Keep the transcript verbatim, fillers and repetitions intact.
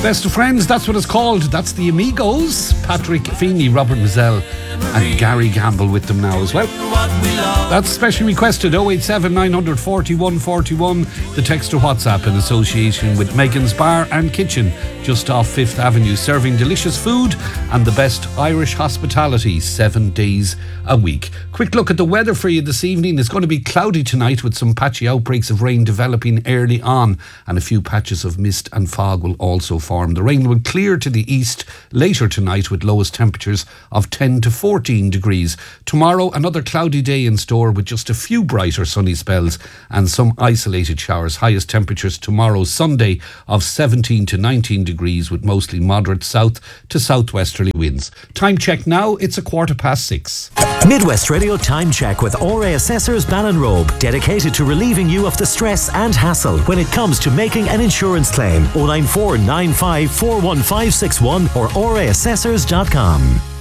Best of Friends, that's what it's called. That's the Amigos. Patrick Feeney, Robert Mazzell and Gary Gamble with them now as well. That's specially requested oh eight seven nine four one four one. The text or WhatsApp in association with Megan's Bar and Kitchen just off Fifth Avenue, serving delicious food and the best Irish hospitality seven days a week. Quick look at the weather for you this evening. It's going to be cloudy tonight with some patchy outbreaks of rain developing early on, and a few patches of mist and fog will also form. The rain will clear to the east later tonight with lowest temperatures of ten to fourteen degrees. Tomorrow, another cloudy day in store with just a few brighter sunny spells and some isolated showers. Highest temperatures tomorrow, Sunday, of seventeen to nineteen degrees with mostly moderate south to southwesterly winds. Time check now, it's a quarter past six. Midwest Radio Time Check with O R A Assessors Ballinrobe, dedicated to relieving you of the stress and hassle when it comes to making an insurance claim. oh nine four nine five four one five six one or O R A assessors dot com.